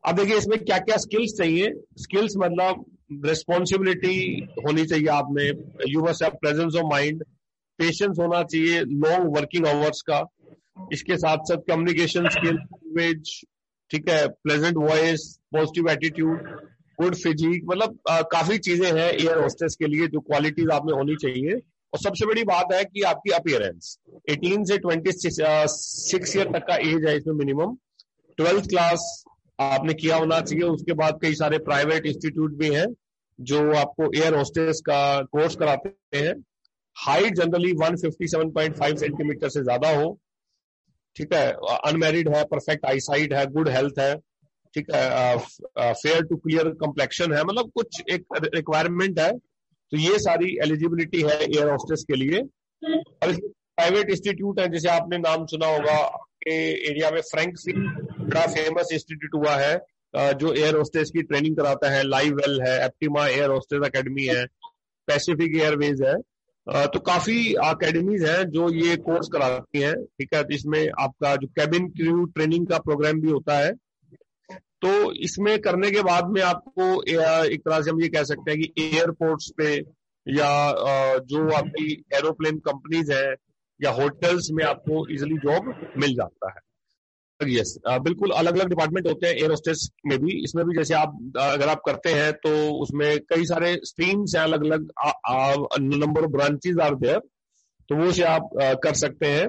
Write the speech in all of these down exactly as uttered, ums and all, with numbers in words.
अब देखिए इसमें क्या क्या स्किल्स चाहिए। स्किल्स मतलब रिस्पॉन्सिबिलिटी होनी चाहिए आप में, you must have presence of mind, patience होना चाहिए, लॉन्ग वर्किंग आवर्स का, इसके साथ साथ कम्युनिकेशन स्किल, लैंग्वेज, ठीक है, pleasant voice, positive attitude, good physique, मतलब आ, काफी चीजें हैं एयर होस्टेस के लिए जो क्वालिटीज आप में होनी चाहिए। और सबसे बड़ी बात है कि आपकी अपीयरेंस, अठारह से छब्बीस ईयर तक का एज है इसमें मिनिमम, ट्वेल्थ क्लास आपने किया होना चाहिए। उसके बाद कई सारे प्राइवेट इंस्टीट्यूट भी हैं जो आपको एयर होस्टेस का कोर्स कराते हैं। हाइट जनरली एक सौ सत्तावन पॉइंट पाँच सेंटीमीटर से ज्यादा हो, ठीक है, अनमैरिड है, परफेक्ट आईसाइट है, गुड हेल्थ है, ठीक है, फेयर टू क्लियर कम्प्लेक्शन है, मतलब कुछ एक रिक्वायरमेंट है। तो ये सारी एलिजिबिलिटी है एयर होस्टेस के लिए। और प्राइवेट इंस्टीट्यूट है, जैसे आपने नाम सुना होगा आपके एरिया में, फ्रैंक फिन बड़ा फेमस इंस्टीट्यूट हुआ है जो एयर होस्टेस की ट्रेनिंग कराता है, लाइव वेल है, एप्टिमा एयर होस्टेस अकेडमी है, पैसिफिक एयरवेज है, तो काफी अकेडमीज हैं जो ये कोर्स कराती हैं, ठीक है। तो इसमें आपका जो कैबिन क्रू ट्रेनिंग का प्रोग्राम भी होता है। तो इसमें करने के बाद में आपको एक तरह से हम ये कह सकते हैं कि एयरपोर्ट्स पे या जो आपकी एरोप्लेन कंपनीज है या होटल्स में आपको इजिली जॉब मिल जाता है। यस yes, बिल्कुल अलग अलग डिपार्टमेंट होते हैं एयर होस्टेस में भी। इसमें भी जैसे आप अगर आप करते हैं तो उसमें कई सारे स्ट्रीम्स हैं, अलग अलग number of branches are there, तो वो से आप आ, कर सकते हैं,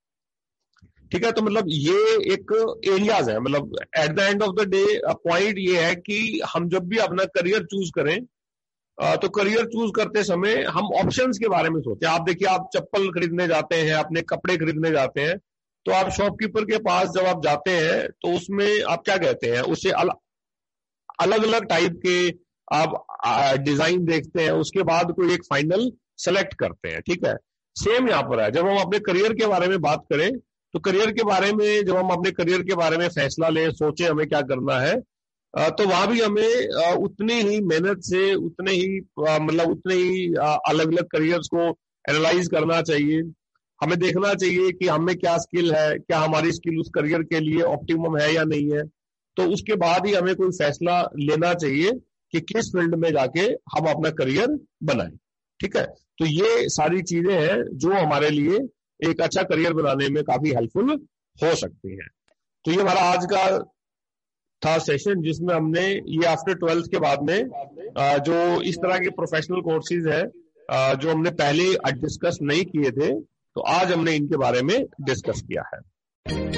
ठीक है। तो मतलब ये एक एरियाज है, मतलब at the end of the day point ये है कि हम जब भी अपना करियर चूज करें आ, तो करियर चूज करते समय हम ऑप्शंस के बारे में सोचें। आप देखिए, आप चप्पल खरीदने जाते हैं, अपने कपड़े खरीदने जाते हैं, तो आप शॉपकीपर के पास जब आप जाते हैं तो उसमें आप क्या कहते हैं, उससे अल, अलग अलग टाइप के आप डिजाइन देखते हैं, उसके बाद कोई एक फाइनल सेलेक्ट करते हैं, ठीक है। सेम यहाँ पर है, जब हम अपने करियर के बारे में बात करें तो करियर के बारे में जब हम अपने करियर के बारे में फैसला लें, सोचें हमें क्या करना है, तो वहां भी हमें उतनी ही मेहनत से, उतने ही मतलब उतने ही अलग अलग करियर्स को एनालाइज करना चाहिए। हमें देखना चाहिए कि हमें क्या स्किल है, क्या हमारी स्किल उस करियर के लिए ऑप्टिमम है या नहीं है। तो उसके बाद ही हमें कोई फैसला लेना चाहिए कि किस फील्ड में जाके हम अपना करियर बनाएं, ठीक है। तो ये सारी चीजें हैं जो हमारे लिए एक अच्छा करियर बनाने में काफी हेल्पफुल हो सकती हैं। तो ये हमारा आज का था सेशन, जिसमें हमने ये आफ्टर ट्वेल्थ के बाद में जो इस तरह के प्रोफेशनल कोर्सेज है जो हमने पहले डिस्कस नहीं किए थे, तो आज हमने इनके बारे में डिस्कस किया है।